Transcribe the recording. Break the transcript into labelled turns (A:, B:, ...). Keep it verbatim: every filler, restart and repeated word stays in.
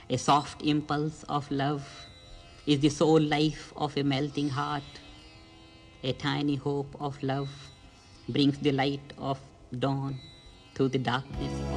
A: A soft impulse of love is the sole life of a melting heart. A tiny hope of love brings the light of dawn through the darkness.